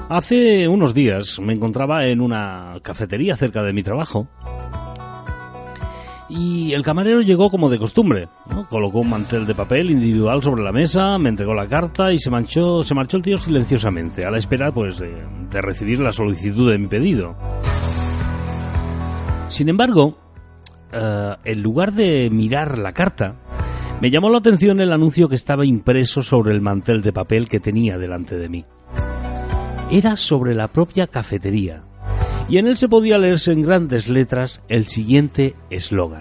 Hace unos días me encontraba en una cafetería cerca de mi trabajo y el camarero llegó como de costumbre, ¿no? Colocó un mantel de papel individual sobre la mesa, me entregó la carta y se marchó el tío silenciosamente, a la espera pues de recibir la solicitud de mi pedido. Sin embargo, en lugar de mirar la carta, me llamó la atención el anuncio que estaba impreso sobre el mantel de papel que tenía delante de mí. Era sobre la propia cafetería, y en él se podía leerse en grandes letras el siguiente eslogan: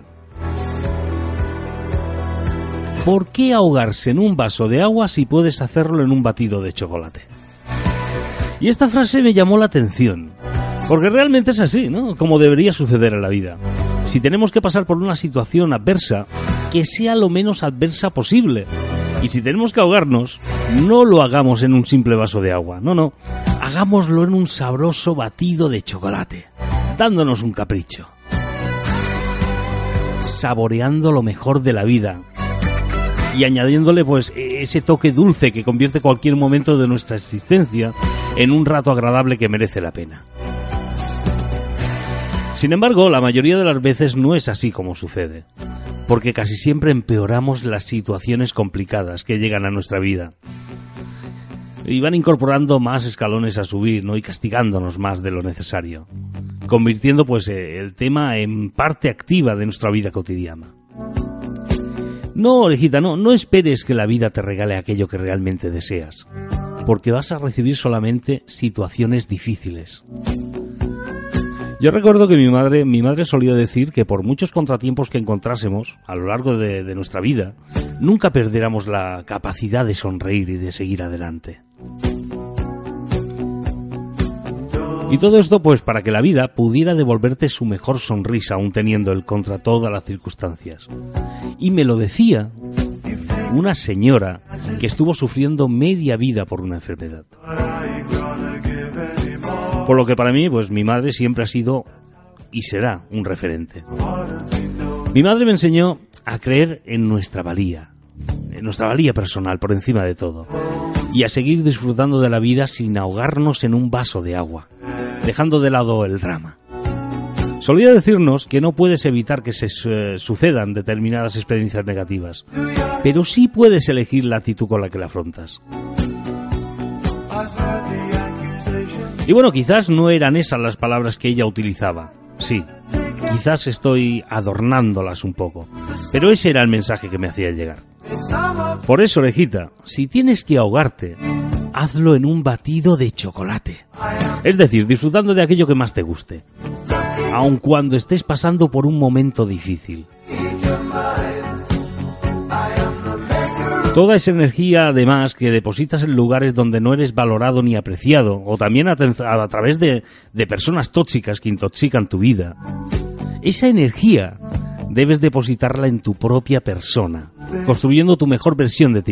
¿por qué ahogarse en un vaso de agua si puedes hacerlo en un batido de chocolate? Y esta frase me llamó la atención, porque realmente es así, ¿no? Como debería suceder en la vida. Si tenemos que pasar por una situación adversa, que sea lo menos adversa posible. Y si tenemos que ahogarnos, no lo hagamos en un simple vaso de agua, no, hagámoslo en un sabroso batido de chocolate, dándonos un capricho, saboreando lo mejor de la vida y añadiéndole pues ese toque dulce que convierte cualquier momento de nuestra existencia en un rato agradable que merece la pena. Sin embargo, la mayoría de las veces no es así como sucede, porque casi siempre empeoramos las situaciones complicadas que llegan a nuestra vida y van incorporando más escalones a subir, ¿no? Y castigándonos más de lo necesario, convirtiendo pues el tema en parte activa de nuestra vida cotidiana. No, orejita, no esperes que la vida te regale aquello que realmente deseas, porque vas a recibir solamente situaciones difíciles. Yo recuerdo que mi madre solía decir que por muchos contratiempos que encontrásemos a lo largo de nuestra vida, nunca perdiéramos la capacidad de sonreír y de seguir adelante. Y todo esto pues para que la vida pudiera devolverte su mejor sonrisa aún teniendo él contra todas las circunstancias. Y me lo decía una señora que estuvo sufriendo media vida por una enfermedad. Por lo que para mí, pues mi madre siempre ha sido y será un referente. Mi madre me enseñó a creer en nuestra valía personal por encima de todo, y a seguir disfrutando de la vida sin ahogarnos en un vaso de agua, dejando de lado el drama. Solía decirnos que no puedes evitar que se sucedan determinadas experiencias negativas, pero sí puedes elegir la actitud con la que la afrontas. Y bueno, quizás no eran esas las palabras que ella utilizaba. Sí, quizás estoy adornándolas un poco, pero ese era el mensaje que me hacía llegar. Por eso, orejita, si tienes que ahogarte, hazlo en un batido de chocolate. Es decir, disfrutando de aquello que más te guste, aun cuando estés pasando por un momento difícil. Toda esa energía, además, que depositas en lugares donde no eres valorado ni apreciado, o también a través de personas tóxicas que intoxican tu vida, esa energía debes depositarla en tu propia persona, construyendo tu mejor versión de ti.